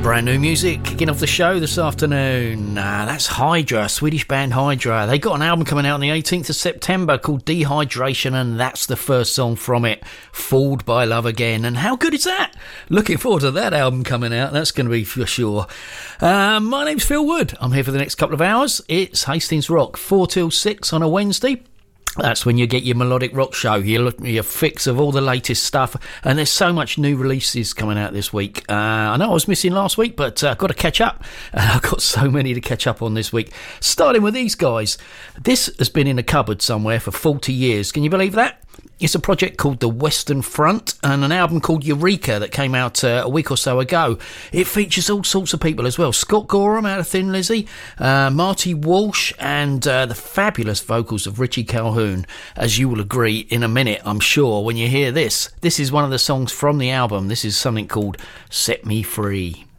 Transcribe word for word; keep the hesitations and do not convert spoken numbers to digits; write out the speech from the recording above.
Brand new music kicking off the show this afternoon. Uh, that's Hydra, Swedish band Hydra. They got an album coming out on the eighteenth of September called Dehydration, and that's the first song from it, Fooled by Love Again. And how good is that? Looking forward to that album coming out. That's going to be for sure. Uh, my name's Phil Wood. I'm here for the next couple of hours. It's Hastings Rock, four till six on a Wednesday. That's when you get your melodic rock show, your, your fix of all the latest stuff. And there's so much new releases coming out this week. Uh, I know I was missing last week, but uh, I've got to catch up. And I've got so many to catch up on this week. Starting with these guys. This has been in a cupboard somewhere for forty years. Can you believe that? It's a project called The Western Front and an album called Eureka that came out uh, a week or so ago. It features all sorts of people as well. Scott Gorham out of Thin Lizzy, uh, Marty Walsh, and uh, the fabulous vocals of Richie Calhoun, as you will agree in a minute, I'm sure, when you hear this. This is one of the songs from the album. This is something called Set Me Free.